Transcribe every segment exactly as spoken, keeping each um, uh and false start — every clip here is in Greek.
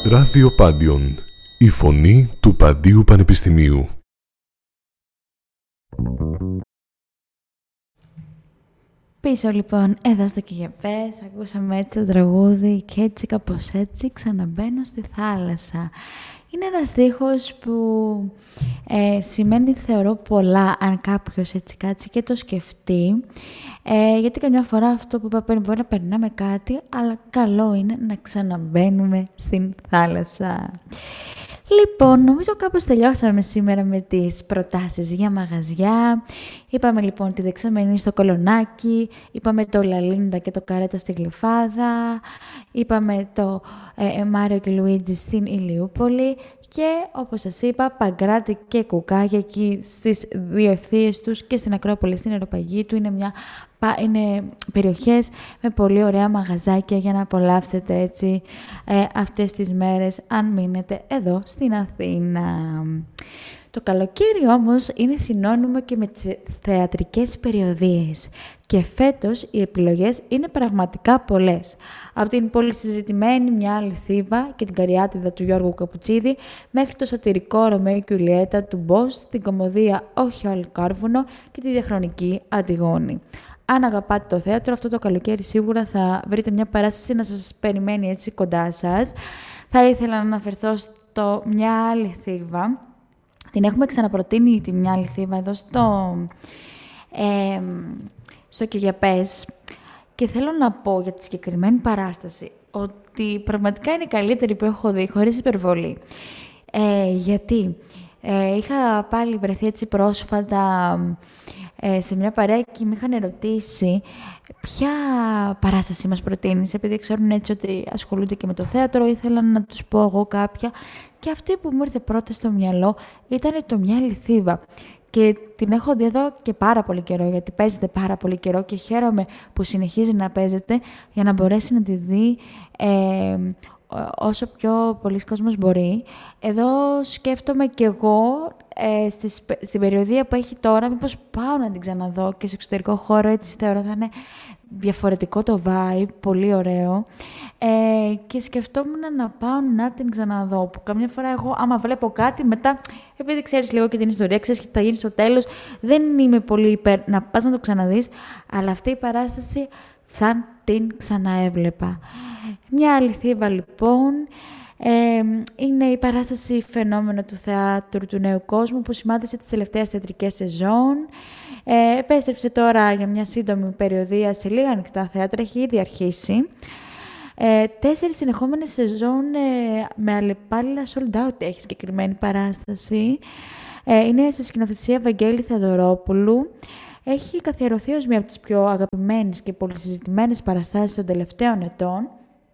Ράδιο Πάντιον, η φωνή του Παντίου Πανεπιστημίου. Πίσω λοιπόν, εδώ στο Κιγεπές, ακούσαμε έτσι το τραγούδι και έτσι κάπως έτσι ξαναμπαίνω στη θάλασσα. Είναι ένας στίχος που ε, σημαίνει θεωρώ πολλά αν κάποιος έτσι κάτσει και το σκεφτεί. Ε, γιατί καμιά φορά αυτό που είπα πριν μπορεί να περνάμε κάτι, αλλά καλό είναι να ξαναμπαίνουμε στην θάλασσα. Λοιπόν, νομίζω κάπως τελειώσαμε σήμερα με τις προτάσεις για μαγαζιά. Είπαμε λοιπόν τη δεξαμενή στο Κολονάκι, είπαμε το Λαλίντα και το Καρέτα στη Γλυφάδα, είπαμε το ε, Μάριο και Λουίτζι στην Ηλιούπολη και όπως σας είπα, Παγκράτη και Κουκάγια εκεί στις δύο ευθείες τους και στην Ακρόπολη στην Αεροπαγήτου. Είναι, μια, είναι περιοχές με πολύ ωραία μαγαζάκια για να απολαύσετε έτσι ε, αυτές τις μέρες αν μείνετε εδώ στην Αθήνα. Το καλοκαίρι όμως είναι συνώνυμο και με τις θεατρικές περιοδίες και φέτος οι επιλογές είναι πραγματικά πολλές. Από την πολυσυζητημένη Μια άλλη Θήβα και την Καριάτιδα του Γιώργου Καπουτσίδη μέχρι το σατυρικό Ρωμαίο και Ιουλιέτα του Μπος, την κωμωδία Όχι άλλο κάρβουνο και τη διαχρονική Αντιγόνη. Αν αγαπάτε το θέατρο, αυτό το καλοκαίρι σίγουρα θα βρείτε μια παράσταση να σας περιμένει έτσι κοντά σας. Θα ήθελα να αναφερθώ στο Μια άλλη Θήβα. Την έχουμε ξαναπροτείνει τη Μια άλλη Θήβα εδώ στο, ε, στο Κιγεπές και θέλω να πω για τη συγκεκριμένη παράσταση ότι πραγματικά είναι η καλύτερη που έχω δει, χωρίς υπερβολή. Ε, γιατί ε, είχα πάλι βρεθεί έτσι πρόσφατα ε, σε μια παρέα και με είχαν ερωτήσει ποια παράσταση μας προτείνεις, επειδή ξέρουν έτσι ότι ασχολούνται και με το θέατρο, ήθελα να τους πω εγώ κάποια. Και αυτή που μου ήρθε πρώτα στο μυαλό ήταν το Μια άλλη Θήβα. Και την έχω δει εδώ και πάρα πολύ καιρό, γιατί παίζεται πάρα πολύ καιρό και χαίρομαι που συνεχίζει να παίζεται για να μπορέσει να τη δει ε, όσο πιο πολλοί κόσμος μπορεί. Εδώ σκέφτομαι κι εγώ ε, στις, στην περιοδία που έχει τώρα, μήπως πάω να την ξαναδώ και σε εξωτερικό χώρο, έτσι θεωρώ θα είναι διαφορετικό το vibe, πολύ ωραίο. Ε, και σκεφτόμουν να πάω να την ξαναδώ, που καμιά φορά εγώ άμα βλέπω κάτι, μετά, επειδή ξέρεις λίγο και την ιστορία, ξέρεις και θα γίνει στο τέλος, δεν είμαι πολύ υπέρ να πας να το ξαναδείς, αλλά αυτή η παράσταση θα την ξαναέβλεπα. Μια άλλη Θήβα λοιπόν, ε, είναι η παράσταση Φαινόμενο του Θεάτρου του Νέου Κόσμου που σημάδεψε τις τελευταίες θεατρικές σεζόν. Ε, επέστρεψε τώρα για μια σύντομη περιοδία σε λίγα ανοιχτά θέατρα, έχει ήδη αρχίσει. Ε, τέσσερις συνεχόμενες σεζόν ε, με αλλεπάλληλα sold out έχει συγκεκριμένη παράσταση. Ε, είναι σε σκηνοθεσία Βαγγέλη Θεοδωρόπουλου. Έχει καθιερωθεί ως μία από τις πιο αγαπημένες και πολυσυζητημένες παραστάσεις των τελευταίων ετών.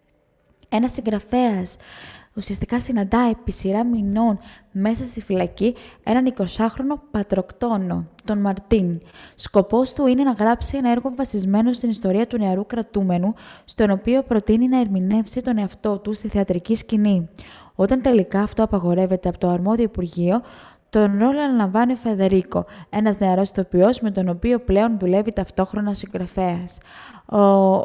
Ένας συγγραφέας ουσιαστικά συναντά επί σειρά μηνών μέσα στη φυλακή έναν εικοσάχρονο πατροκτόνο, τον Μαρτίν. Σκοπός του είναι να γράψει ένα έργο βασισμένο στην ιστορία του νεαρού κρατούμενου, στον οποίο προτείνει να ερμηνεύσει τον εαυτό του στη θεατρική σκηνή. Όταν τελικά αυτό απαγορεύεται από το αρμόδιο Υπουργείο, τον ρόλο αναλαμβάνει ο Φεδερίκο, ένας νεαρός ηθοποιός με τον οποίο πλέον δουλεύει ταυτόχρονα συγγραφέας. Ο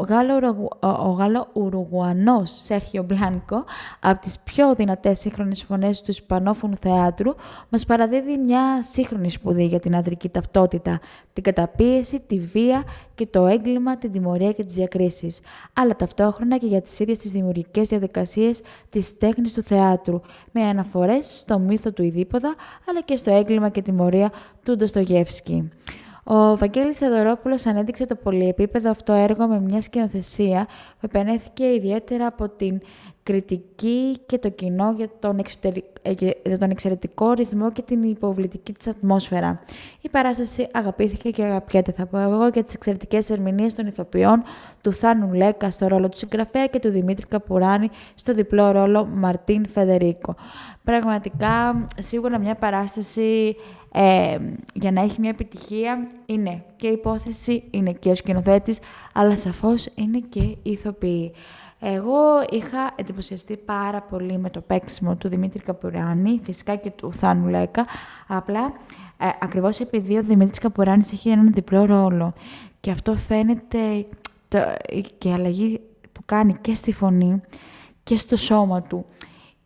Γάλλο-Ουρουγουανός Σέρχιο Μπλάνκο, από τις πιο δυνατές σύγχρονες φωνές του ισπανόφωνου θεάτρου, μας παραδίδει μια σύγχρονη σπουδή για την ανδρική ταυτότητα, την καταπίεση, τη βία και το έγκλημα, την τιμωρία και τις διακρίσεις, αλλά ταυτόχρονα και για τις ίδιες τις δημιουργικές διαδικασίες της τέχνης του θεάτρου, με αναφορές στο μύθο του Ιδίπποδα, αλλά και στο έγκλημα και τιμωρία του Ντοστογεύσκη. Ο Βαγγέλης Θεοδωρόπουλος ανέδειξε το πολυεπίπεδο αυτό έργο με μια σκηνοθεσία που επενέθηκε ιδιαίτερα από την κριτική και το κοινό για τον, εξωτερι... για τον εξαιρετικό ρυθμό και την υποβλητική της ατμόσφαιρα. Η παράσταση αγαπήθηκε και αγαπιέται, θα πω εγώ, για τις εξαιρετικές ερμηνείες των ηθοποιών του Θάνου Λέκα στο ρόλο του συγγραφέα και του Δημήτρη Καπουράνη στο διπλό ρόλο Μαρτίν Φεδερίκο. Πραγματικά, σίγουρα μια παράσταση ε, για να έχει μια επιτυχία είναι και η υπόθεση, είναι και ο σκηνοθέτης, αλλά σαφώς είναι και οι ηθοποιοί. Εγώ είχα εντυπωσιαστεί πάρα πολύ με το παίξιμο του Δημήτρη Καπουράνη, φυσικά και του Θάνου Λέκα, απλά ε, ακριβώς επειδή ο Δημήτρης Καπουράνης έχει έναν διπλό ρόλο και αυτό φαίνεται το, και η αλλαγή που κάνει και στη φωνή και στο σώμα του.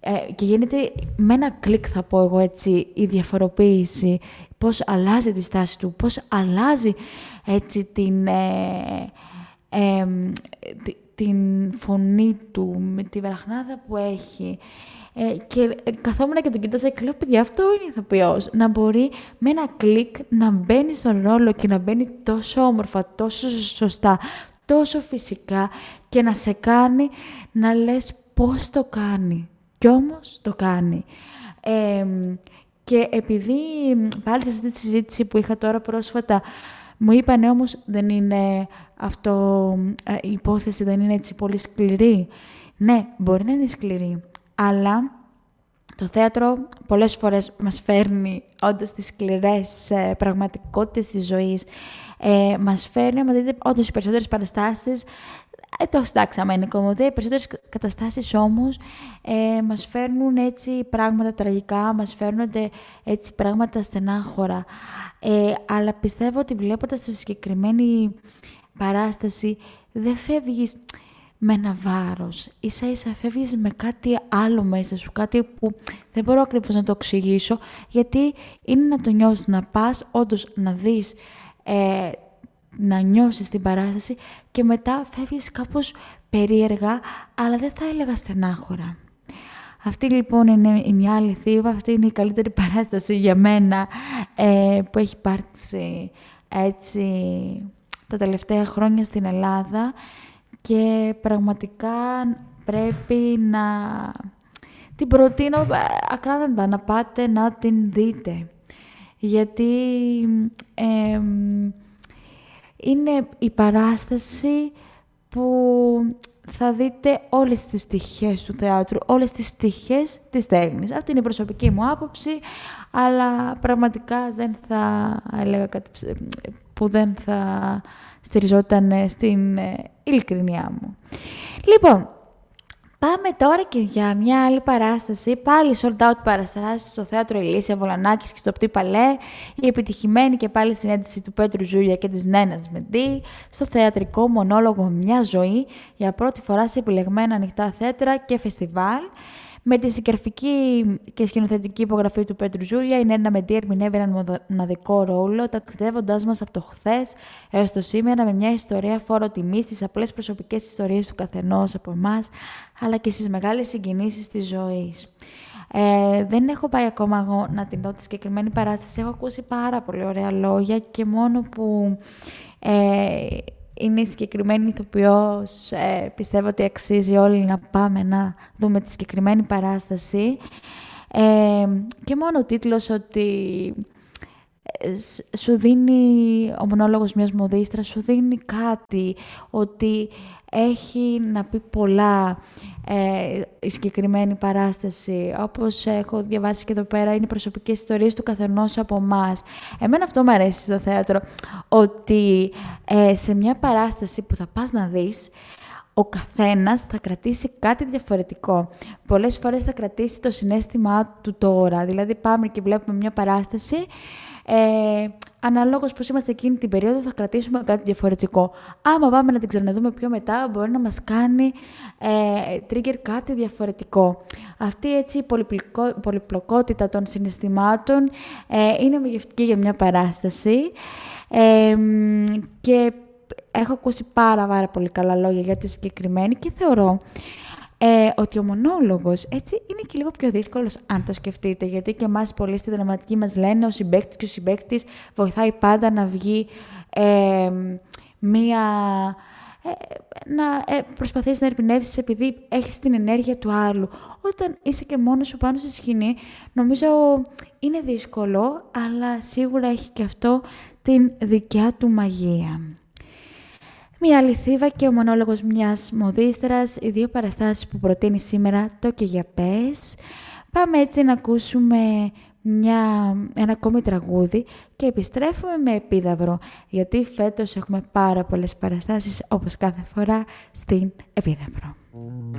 ε, και γίνεται με ένα κλικ, θα πω εγώ έτσι, η διαφοροποίηση, πώς αλλάζει τη στάση του, πώς αλλάζει έτσι την, ε, ε, την φωνή του, με τη βραχνάδα που έχει. Ε, και καθόμουν και τον κοίταζα και λέω, παιδιά, αυτό είναι ηθοποιός. Να μπορεί με ένα κλικ να μπαίνει στον ρόλο και να μπαίνει τόσο όμορφα, τόσο σωστά, τόσο φυσικά και να σε κάνει να λες πώς το κάνει. Κι όμως το κάνει. Ε, και επειδή πάλι σε αυτή τη συζήτηση που είχα τώρα πρόσφατα, μου είπανε όμως δεν είναι αυτό, η υπόθεση δεν είναι έτσι πολύ σκληρή. Ναι, μπορεί να είναι σκληρή, αλλά το θέατρο πολλές φορές μας φέρνει όντως τις σκληρές ε, πραγματικότητες της ζωής. Ε, μας φέρνει, άμα δείτε, όντως οι περισσότερες παραστάσεις, ε, το εντάξει, άμα είναι κομμωδία, οι περισσότερες καταστάσεις όμως ε, μας φέρνουν έτσι πράγματα τραγικά, μας φέρνονται έτσι πράγματα στενάχωρα. Ε, αλλά πιστεύω ότι βλέποντας τη συγκεκριμένη παράσταση δεν φεύγεις με ένα βάρος. Ίσα-ίσα φεύγεις με κάτι άλλο μέσα σου, κάτι που δεν μπορώ ακριβώς να το εξηγήσω, γιατί είναι να το νιώσεις, να πας όντως να δεις, ε, να νιώσεις την παράσταση και μετά φεύγεις κάπως περίεργα, αλλά δεν θα έλεγα στενάχωρα. Αυτή λοιπόν είναι η μια άλλη θύβα, αυτή είναι η καλύτερη παράσταση για μένα ε, που έχει υπάρξει έτσι τα τελευταία χρόνια στην Ελλάδα. Και πραγματικά πρέπει να την προτείνω ακράδαντα, να πάτε να την δείτε. Γιατί ε, είναι η παράσταση που θα δείτε όλες τις πτυχές του θεάτρου, όλες τις πτυχές της τέχνης. Αυτή είναι η προσωπική μου άποψη, αλλά πραγματικά δεν θα έλεγα κάτι που δεν θα στηριζόταν στην ειλικρινιά μου. Λοιπόν, πάμε τώρα και για μια άλλη παράσταση, πάλι sold out παραστάσεις στο Θέατρο Ηλίσια Βολανάκης και στο Πτή Παλέ, η επιτυχημένη και πάλι συνέντευξη του Πέτρου Ζούλια και της Νένας Μεντή, στο θεατρικό μονόλογο «Μια ζωή», για πρώτη φορά σε επιλεγμένα ανοιχτά θέατρα και φεστιβάλ. Με τη συγκερφική και σκηνοθετική υπογραφή του Πέτρου Ζούλια, η Νένα Μεντή ερμηνεύει έναν μοναδικό ρόλο, ταξιδεύοντάς μας από το χθες έως το σήμερα με μια ιστορία φόρο τιμής στις απλές προσωπικές ιστορίες του καθενός από εμάς, αλλά και στις μεγάλες συγκινήσεις της ζωής. Ε, δεν έχω πάει ακόμα εγώ να την δω τη συγκεκριμένη παράσταση. Έχω ακούσει πάρα πολύ ωραία λόγια και μόνο που ε, είναι η συγκεκριμένη ηθοποιός, ε, πιστεύω ότι αξίζει όλοι να πάμε να δούμε τη συγκεκριμένη παράσταση. Ε, και μόνο ο τίτλος ότι ε, σου δίνει, ο μονόλογος μιας μοδίστρας, σου δίνει κάτι, ότι έχει να πει πολλά ε, η συγκεκριμένη παράσταση. Όπως έχω διαβάσει και εδώ πέρα, είναι οι προσωπικές ιστορίες του καθενός από εμάς. Εμένα αυτό μου αρέσει στο θέατρο, ότι ε, σε μια παράσταση που θα πας να δεις, ο καθένας θα κρατήσει κάτι διαφορετικό. Πολλές φορές θα κρατήσει το συναίσθημά του τώρα. Δηλαδή πάμε και βλέπουμε μια παράσταση, ε, αναλόγως πώς είμαστε εκείνη την περίοδο θα κρατήσουμε κάτι διαφορετικό. Άμα πάμε να την ξαναδούμε πιο μετά, μπορεί να μας κάνει ε, trigger κάτι διαφορετικό. Αυτή έτσι η πολυπλοκότητα των συναισθημάτων ε, είναι μεγευτική για μια παράσταση ε, και έχω ακούσει πάρα, πάρα πολύ καλά λόγια για τη συγκεκριμένη και θεωρώ ε, ότι ο μονόλογος έτσι είναι και λίγο πιο δύσκολος αν το σκεφτείτε, γιατί και εμάς πολλοί στη δραματική μας λένε ο συμπαίκτης και ο συμπαίκτης βοηθάει πάντα να βγει ε, μία... Ε, να ε, προσπαθείς να ερμηνεύσεις επειδή έχεις την ενέργεια του άλλου. Όταν είσαι και μόνος σου πάνω στη σκηνή, νομίζω είναι δύσκολο, αλλά σίγουρα έχει και αυτό την δικιά του μαγεία. Μια αληθίβα και ο μονόλογος μιας μοδίστρας, οι δύο παραστάσεις που προτείνει σήμερα, το και για πες. Πάμε έτσι να ακούσουμε μια, ένα ακόμη τραγούδι και επιστρέφουμε με Επίδαυρο, γιατί φέτος έχουμε πάρα πολλές παραστάσεις όπως κάθε φορά στην Επίδαυρο.